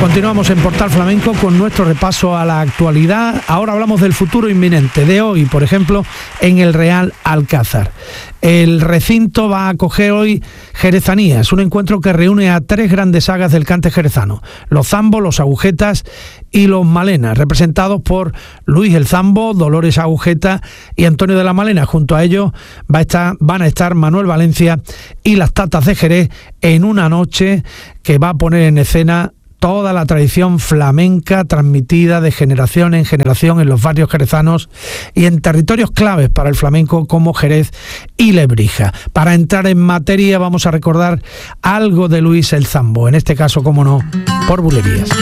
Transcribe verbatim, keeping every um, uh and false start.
Continuamos en Portal Flamenco con nuestro repaso a la actualidad. Ahora hablamos del futuro inminente de hoy, por ejemplo, en el Real Alcázar. El recinto va a acoger hoy Jerezanías, un encuentro que reúne a tres grandes sagas del cante jerezano: los Zambos, los Agujetas y los Malenas, representados por Luis el Zambo, Dolores Agujeta y Antonio de la Malena. Junto a ellos va a estar, van a estar Manuel Valencia y las Tatas de Jerez en una noche que va a poner en escena toda la tradición flamenca transmitida de generación en generación en los barrios jerezanos y en territorios claves para el flamenco como Jerez y Lebrija. Para entrar en materia vamos a recordar algo de Luis el Zambo, en este caso, como no, por bulerías.